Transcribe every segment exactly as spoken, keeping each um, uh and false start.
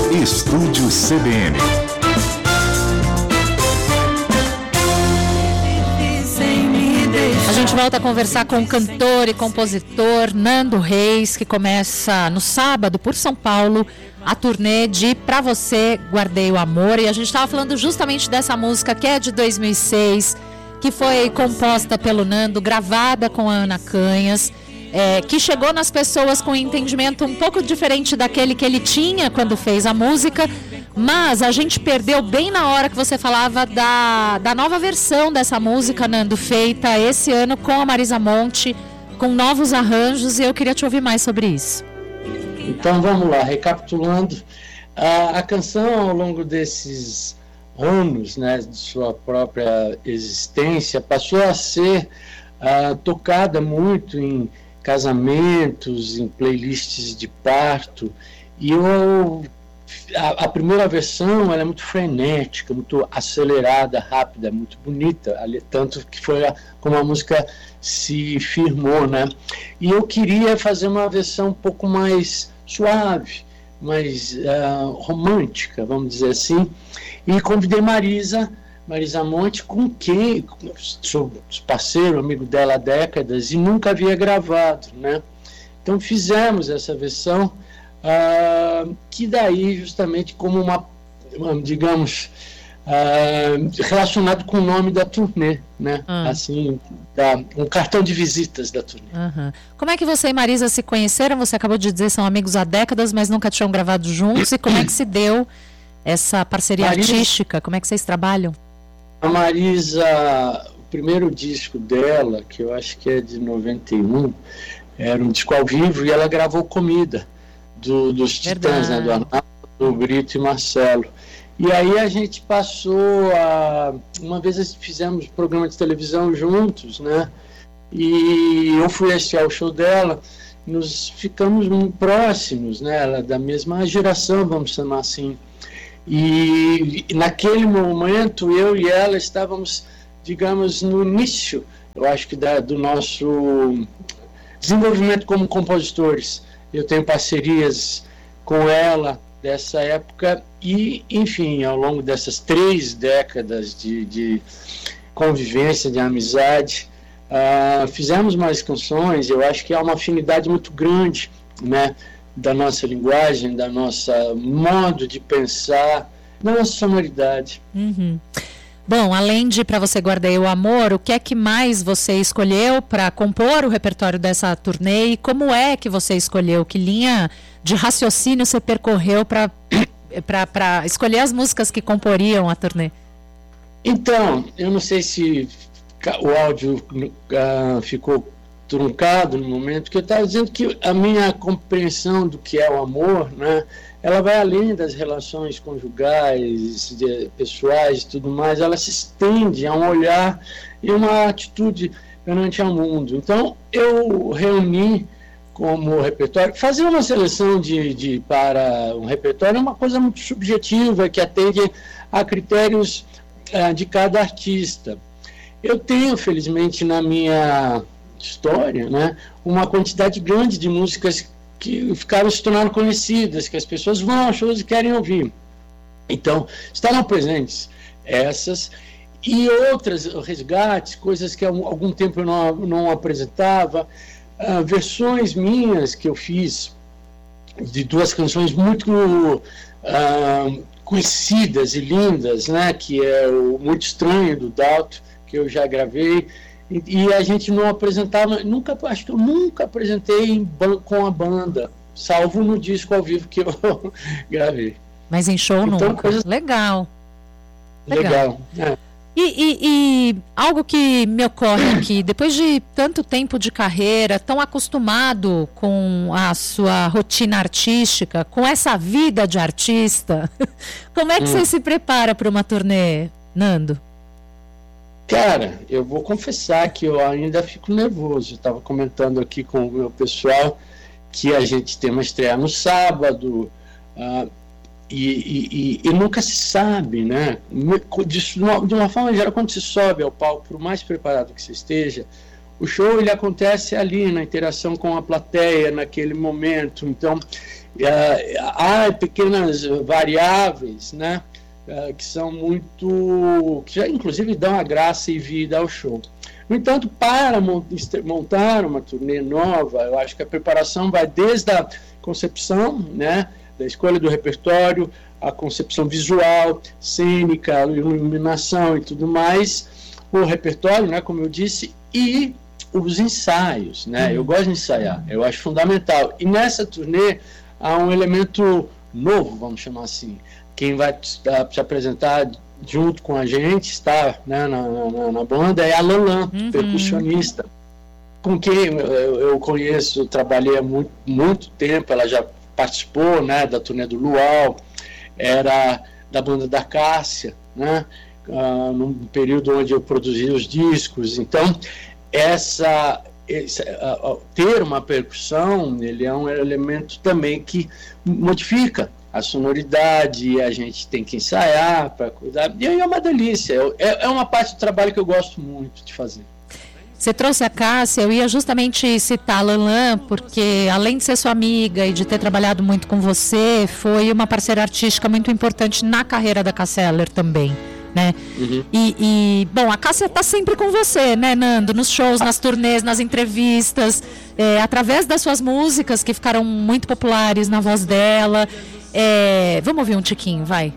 Estúdio C B N. A gente volta a conversar com o cantor e compositor Nando Reis, que começa no sábado por São Paulo a turnê de Pra Você Guardei o Amor. E a gente estava falando justamente dessa música que é de dois mil e seis, que foi composta pelo Nando, gravada com a Ana Canhas, é, que chegou nas pessoas com um entendimento um pouco diferente daquele que ele tinha quando fez a música. Mas a gente perdeu bem na hora que você falava da, da nova versão dessa música, Nando, feita esse ano com a Marisa Monte, com novos arranjos, e eu queria te ouvir mais sobre isso. Então vamos lá, recapitulando, a, a canção ao longo desses anos, né, de sua própria existência, passou a ser uh, tocada muito em casamentos, em playlists de parto, e eu... A, a primeira versão ela é muito frenética, muito acelerada, rápida, muito bonita, ali, tanto que foi a, como a música se firmou, né? E eu queria fazer uma versão um pouco mais suave, mais uh, romântica, vamos dizer assim, e convidei Marisa, Marisa Monte, com quem sou parceiro, amigo dela há décadas, e nunca havia gravado, né? Então fizemos essa versão. Uh, que daí justamente como uma, uma digamos, uh, relacionado com o nome da turnê, né? Uhum. Assim, da, um cartão de visitas da turnê. Uhum. Como é que você e Marisa se conheceram? Você acabou de dizer que são amigos há décadas, mas nunca tinham gravado juntos. E como é que se deu essa parceria Marisa, artística? Como é que vocês trabalham? A Marisa, o primeiro disco dela, que eu acho que é de noventa e um, era um disco ao vivo, e ela gravou Comida, Do, dos Titãs, né, do Arnaldo, do Brito e Marcelo. E aí a gente passou a... Uma vez fizemos programa de televisão juntos, né? E eu fui assistir ao show dela, nos ficamos muito próximos, né? Ela é da mesma geração, vamos chamar assim. E, e naquele momento eu e ela estávamos, digamos, no início, eu acho que da, do nosso desenvolvimento como compositores. Eu tenho parcerias com ela dessa época e, enfim, ao longo dessas três décadas de, de convivência, de amizade, uh, fizemos mais canções. Eu acho que há uma afinidade muito grande, né, da nossa linguagem, da nossa modo de pensar, da nossa sonoridade. Uhum. Bom, além de Pra Você Guardei o Amor, o que é que mais você escolheu para compor o repertório dessa turnê? E como é que você escolheu? Que linha de raciocínio você percorreu para para escolher as músicas que comporiam a turnê? Então, eu não sei se o áudio uh, ficou truncado no momento, que eu estava dizendo que a minha compreensão do que é o amor, né, ela vai além das relações conjugais, de, pessoais e tudo mais, ela se estende a um olhar e uma atitude perante ao mundo. Então, eu reuni como repertório, fazer uma seleção de, de, para um repertório é uma coisa muito subjetiva, que atende a critérios uh, de cada artista. Eu tenho, felizmente, na minha história, né, uma quantidade grande de músicas que ficaram se tornando conhecidas, que as pessoas vão a shows e querem ouvir. Então, estarão presentes essas e outras resgates, coisas que há algum tempo eu não, não apresentava, uh, versões minhas que eu fiz de duas canções muito uh, conhecidas e lindas, né, que é o Muito Estranho, do Dalto, que eu já gravei, e, e a gente não apresentava, nunca, acho que eu nunca apresentei em ban- com a banda, salvo no disco ao vivo que eu gravei. Mas em show então, nunca. Coisa... Legal. Legal. Legal. É. E, e, e algo que me ocorre aqui, depois de tanto tempo de carreira, tão acostumado com a sua rotina artística, com essa vida de artista, como é que hum. você se prepara para uma turnê, Nando? Cara, eu vou confessar que eu ainda fico nervoso. Eu estava comentando aqui com o meu pessoal que a gente tem uma estreia no sábado, uh, e, e, e nunca se sabe, né? De uma, de uma forma geral, quando se sobe ao palco, por mais preparado que você esteja, o show ele acontece ali, na interação com a plateia, naquele momento. Então, uh, há pequenas variáveis, né, uh, que são muito... que já, inclusive, dão a graça e vida ao show. No entanto, para montar uma turnê nova, eu acho que a preparação vai desde a concepção, né, da escolha do repertório, a concepção visual, cênica, iluminação e tudo mais, o repertório, né, como eu disse, e os ensaios, né? Eu gosto de ensaiar, eu acho fundamental. E nessa turnê há um elemento novo, vamos chamar assim. Quem vai se apresentar junto com a gente, está, né, na, na, na banda, é a Lalan, uhum. percussionista, com quem eu, eu conheço, trabalhei há muito, muito tempo. Ela já participou, né, da turnê do Luau, era da banda da Cássia, né, uh, num período onde eu produzia os discos. Então, essa, essa uh, uh, ter uma percussão, ele é um elemento também que modifica a sonoridade, e a gente tem que ensaiar para cuidar, e é uma delícia, é, é uma parte do trabalho que eu gosto muito de fazer. Você trouxe a Cássia, eu ia justamente citar a Lalan, porque além de ser sua amiga e de ter trabalhado muito com você, foi uma parceira artística muito importante na carreira da Cássia Eller também, né? Uhum. E, e, bom, a Cássia está sempre com você, né, Nando? Nos shows, nas turnês, nas entrevistas, é, através das suas músicas que ficaram muito populares na voz dela. É, vamos ouvir um tiquinho, vai.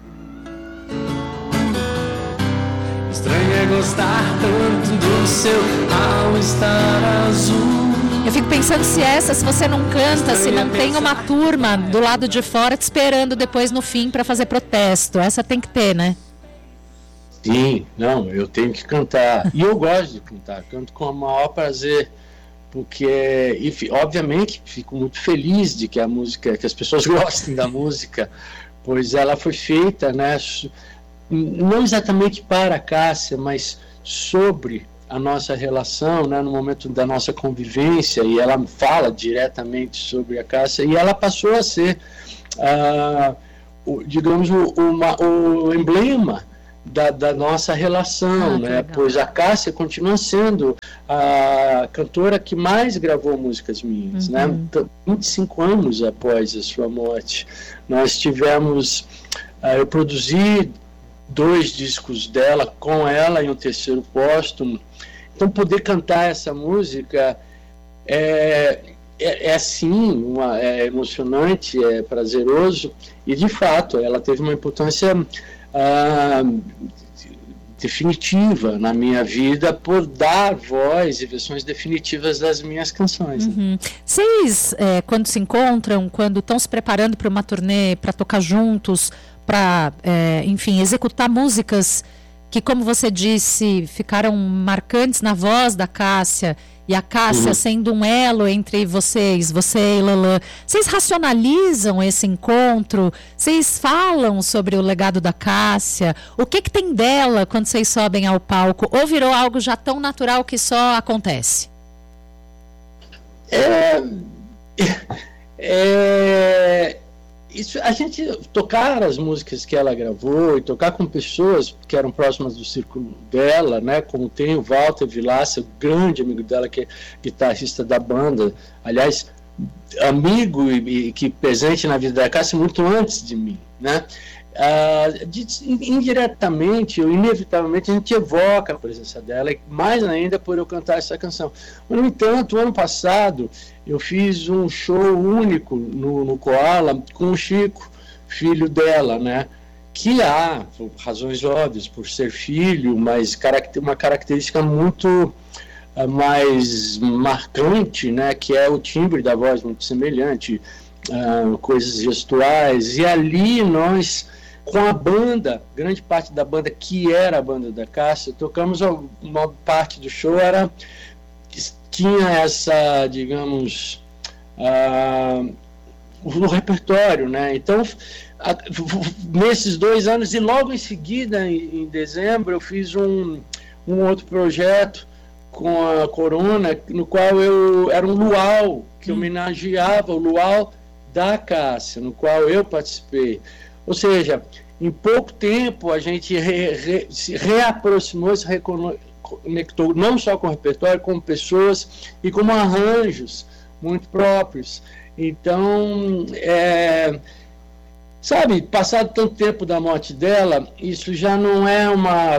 Estranho é gostar tanto do seu all-star azul. Eu fico pensando se essa, se você não canta, se não tem uma turma do lado de fora te esperando depois no fim para fazer protesto. Essa tem que ter, né? Sim, não, eu tenho que cantar. E eu gosto de cantar, canto com o maior prazer, porque, e, obviamente, fico muito feliz de que a música, que as pessoas gostem da música, pois ela foi feita, né, não exatamente para a Cássia, mas sobre a nossa relação, né, no momento da nossa convivência, e ela fala diretamente sobre a Cássia, e ela passou a ser, ah, o, digamos, o, uma, o emblema Da, da nossa relação, ah, né? Pois a Cássia continua sendo a cantora que mais gravou músicas minhas, uhum. né? vinte e cinco anos após a sua morte, nós tivemos, uh, eu produzi dois discos dela com ela e um terceiro póstumo. Então poder cantar essa música é, é, é sim, uma, é emocionante, é prazeroso, e de fato ela teve uma importância Uh, definitiva na minha vida por dar voz e versões definitivas das minhas canções. Uhum. Vocês, é, quando se encontram, quando estão se preparando para uma turnê, para tocar juntos, para, é, enfim, executar músicas que, como você disse, ficaram marcantes na voz da Cássia, e a Cássia uhum. sendo um elo entre vocês, você e Lalan, vocês racionalizam esse encontro? Vocês falam sobre o legado da Cássia? O que que tem dela quando vocês sobem ao palco? Ou virou algo já tão natural que só acontece? É... é... Isso, a gente tocar as músicas que ela gravou e tocar com pessoas que eram próximas do círculo dela, né, como tem o Walter Vilaça, o grande amigo dela, que é guitarrista da banda, aliás, amigo e, e que presente na vida da Cássia muito antes de mim, né? Ah, de, indiretamente ou inevitavelmente a gente evoca a presença dela, e mais ainda por eu cantar essa canção. Mas, no entanto, o ano passado eu fiz um show único no, no Koala com o Chico, filho dela, né? Que há, por razões óbvias, por ser filho, mas caracter, uma característica muito uh, mais marcante, né? Que é o timbre da voz muito semelhante, uh, coisas gestuais, e ali nós, com a banda, grande parte da banda que era a banda da Cássia, tocamos uma parte do show, era, tinha essa, digamos, uh, o repertório, né? Então, a, nesses dois anos, e logo em seguida, em, em dezembro, eu fiz um, um outro projeto com a Corona, no qual eu era um luau, que hum. homenageava o luau da Cássia, no qual eu participei. Ou seja, em pouco tempo a gente re, re, se reaproximou, se conectou não só com o repertório, como pessoas e como arranjos muito próprios. Então, é, sabe, passado tanto tempo da morte dela, isso já não é uma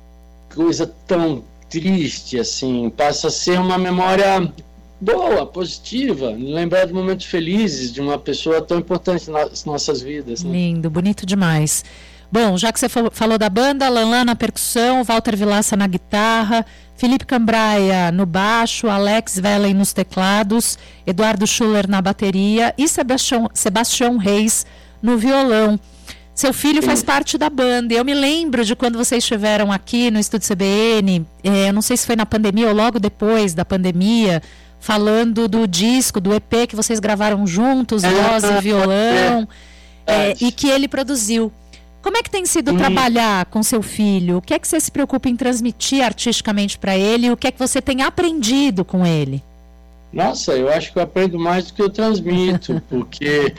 coisa tão triste assim, passa a ser uma memória boa, positiva, lembrar de momentos felizes de uma pessoa tão importante nas nossas vidas. Né? Lindo, bonito demais. Bom, já que você falou da banda, Lanlan na percussão, Walter Vilaça na guitarra, Felipe Cambraia no baixo, Alex Velen nos teclados, Eduardo Schuller na bateria e Sebastião, Sebastião Reis no violão. Seu filho faz parte da banda. Eu me lembro de quando vocês estiveram aqui no Estúdio C B N, é, eu não sei se foi na pandemia ou logo depois da pandemia, falando do disco, do E P que vocês gravaram juntos, voz e violão, é, e que ele produziu. Como é que tem sido hum. trabalhar com seu filho? O que é que você se preocupa em transmitir artisticamente para ele? E o que é que você tem aprendido com ele? Nossa, eu acho que eu aprendo mais do que eu transmito, porque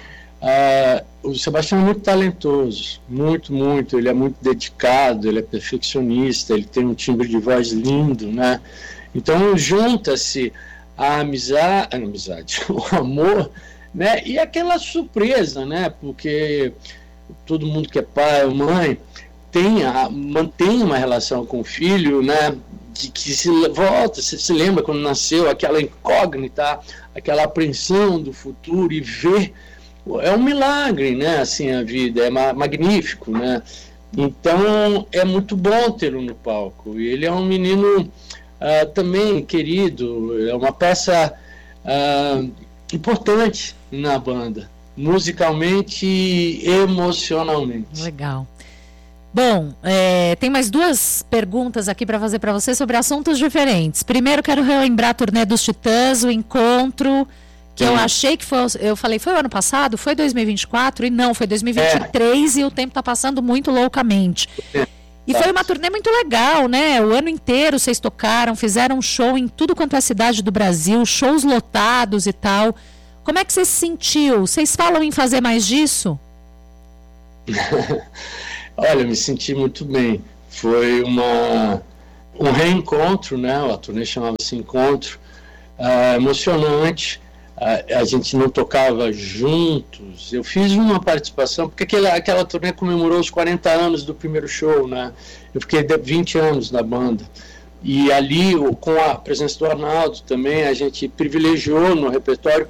uh, o Sebastião é muito talentoso, muito, muito. Ele é muito dedicado, ele é perfeccionista, ele tem um timbre de voz lindo, né? Então junta-se a amizade, a amizade, o amor, né? E aquela surpresa, né? Porque todo mundo que é pai ou mãe tem a, mantém uma relação com o filho, né? De que se volta, se, se lembra quando nasceu, aquela incógnita, aquela apreensão do futuro e ver, é um milagre, né? Assim, a vida é ma- magnífico, né? Então é muito bom tê-lo no palco. E ele é um menino uh, também querido, é uma peça uh, importante na banda, musicalmente e emocionalmente. Legal. Bom, é, tem mais duas perguntas aqui para fazer para você sobre assuntos diferentes. Primeiro, quero relembrar a turnê dos Titãs, o encontro, que eu achei que foi, eu falei, foi o ano passado? Foi dois mil e vinte e quatro? E não, foi dois mil e vinte e três é. E o tempo está passando muito loucamente. É. E foi uma turnê muito legal, né? O ano inteiro vocês tocaram, fizeram show em tudo quanto é cidade do Brasil, shows lotados e tal. Como é que você se sentiu? Vocês falam em fazer mais disso? Olha, eu me senti muito bem. Foi uma, um reencontro, né? A turnê chamava-se Encontro, uh, emocionante. Uh, a gente não tocava juntos. Eu fiz uma participação, porque aquela, aquela turnê comemorou os quarenta anos do primeiro show, né? Eu fiquei vinte anos na banda. E ali, com a presença do Arnaldo também, a gente privilegiou no repertório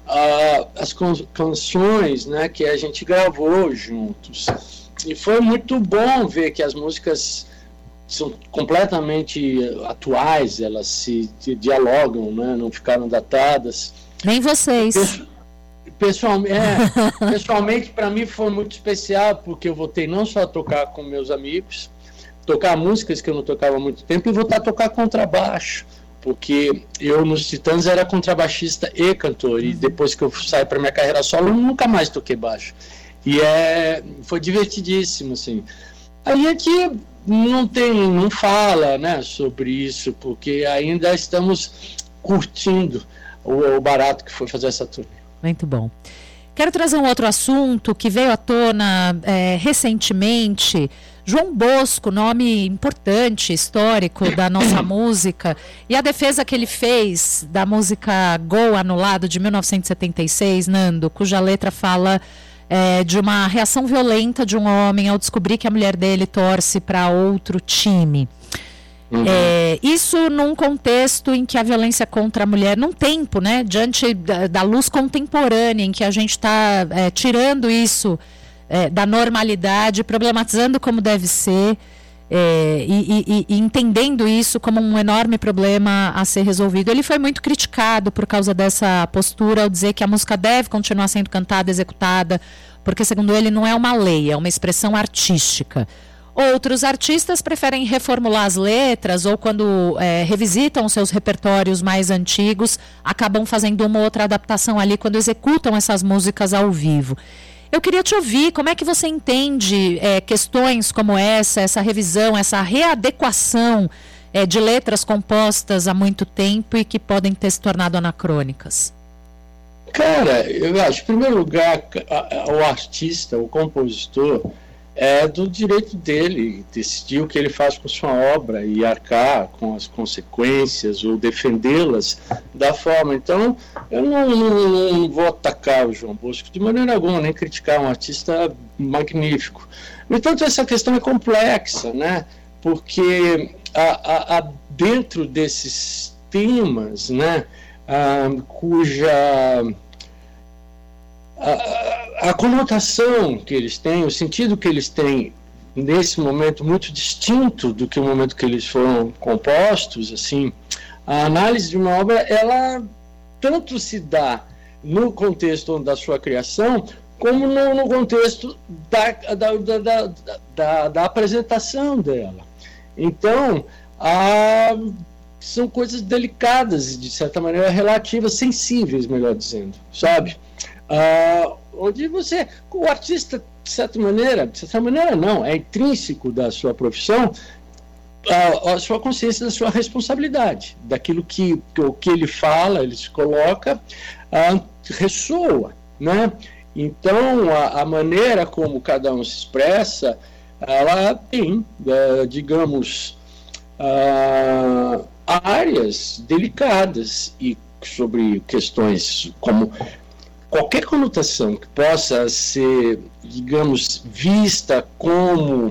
uh, as can- canções, né, que a gente gravou juntos. E foi muito bom ver que as músicas são completamente atuais, elas se dialogam, né? Não ficaram datadas. Nem vocês. Pessoalmente, é, pessoalmente para mim foi muito especial, porque eu voltei não só a tocar com meus amigos, tocar músicas que eu não tocava há muito tempo, e voltar a tocar contrabaixo, porque eu nos Titãs era contrabaixista e cantor, e depois que eu saí para minha carreira solo, eu nunca mais toquei baixo. E é, foi divertidíssimo, assim. A gente não tem, não fala, né, sobre isso, porque ainda estamos curtindo o, o barato que foi fazer essa turnê. Muito bom. Quero trazer um outro assunto que veio à tona é, recentemente. João Bosco, nome importante, histórico da nossa música, e a defesa que ele fez da música Gol Anulado de mil novecentos e setenta e seis, Nando, cuja letra fala É, de uma reação violenta de um homem ao descobrir que a mulher dele torce para outro time. Uhum. É, isso num contexto em que a violência contra a mulher, num tempo, né, diante da, da luz contemporânea, em que a gente está é, tirando isso é, da normalidade, problematizando como deve ser, é, e, e, e entendendo isso como um enorme problema a ser resolvido. Ele foi muito criticado por causa dessa postura, ao dizer que a música deve continuar sendo cantada, executada, porque, segundo ele, não é uma lei, é uma expressão artística. Outros artistas preferem reformular as letras, ou quando é, revisitam seus repertórios mais antigos, acabam fazendo uma outra adaptação ali quando executam essas músicas ao vivo. Eu queria te ouvir, como é que você entende é, questões como essa, essa revisão, essa readequação é, de letras compostas há muito tempo e que podem ter se tornado anacrônicas? Cara, eu acho, em primeiro lugar, o artista, o compositor, é do direito dele decidir o que ele faz com sua obra e arcar com as consequências ou defendê-las da forma. Então, eu não, não, não vou atacar o João Bosco de maneira alguma, nem criticar um artista magnífico. No entanto, essa questão é complexa, né? Porque a, a, a, dentro desses temas, né, a, cuja a, a conotação que eles têm, o sentido que eles têm nesse momento muito distinto do que o momento que eles foram compostos, assim, a análise de uma obra, ela tanto se dá no contexto da sua criação, como no, no contexto da, da, da, da, da, da apresentação dela. Então, a, são coisas delicadas, de certa maneira relativas, sensíveis, melhor dizendo, sabe? Ah, onde você, o artista, de certa maneira, de certa maneira não, é intrínseco da sua profissão, a, a sua consciência da sua responsabilidade, daquilo que, que, o que ele fala, ele se coloca, ah, ressoa, né? Então, a, a maneira como cada um se expressa, ela tem, uh, digamos, uh, áreas delicadas e sobre questões como qualquer conotação que possa ser, digamos, vista como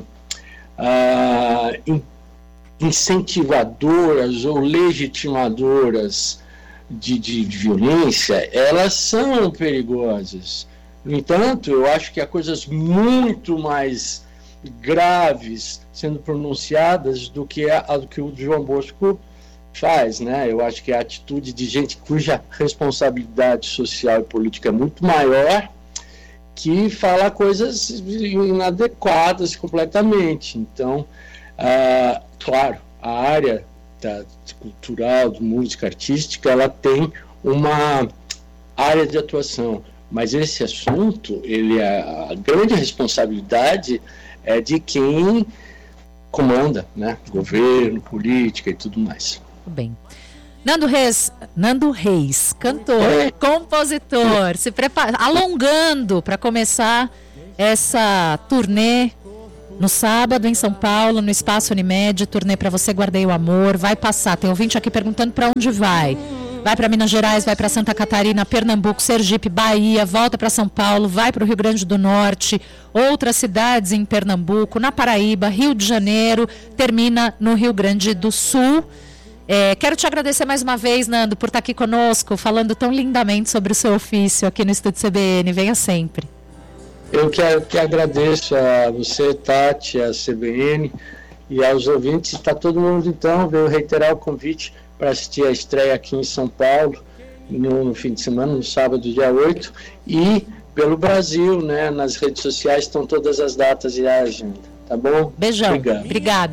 uh, incentivadoras ou legitimadoras de, de, de violência, elas são perigosas. No entanto, eu acho que há coisas muito mais graves sendo pronunciadas do que a, a do que o João Bosco faz, né? Eu acho que a atitude de gente cuja responsabilidade social e política é muito maior, que fala coisas inadequadas completamente. Então, ah, claro, a área da cultural, de música artística, ela tem uma área de atuação. Mas esse assunto, ele é, a grande responsabilidade é de quem comanda, né? Governo, política e tudo mais. Tudo bem. Nando Reis, Nando Reis, cantor, é. compositor, se prepara, alongando para começar essa turnê no sábado em São Paulo, no Espaço Unimed, turnê Pra Você Guardei o Amor, vai passar, tem ouvinte aqui perguntando para onde vai. Vai para Minas Gerais, vai para Santa Catarina, Pernambuco, Sergipe, Bahia, volta para São Paulo, vai para o Rio Grande do Norte, outras cidades em Pernambuco, na Paraíba, Rio de Janeiro, termina no Rio Grande do Sul. É, quero te agradecer mais uma vez, Nando, por estar aqui conosco, falando tão lindamente sobre o seu ofício aqui no Estúdio C B N. Venha sempre. Eu que, que agradeço a você, Tati, a C B N e aos ouvintes. Está todo mundo, então, veio reiterar o convite para assistir a estreia aqui em São Paulo, no, no fim de semana, no sábado, dia oito, e pelo Brasil, né, nas redes sociais estão todas as datas e a agenda, tá bom? Beijão. Obrigado. Obrigado.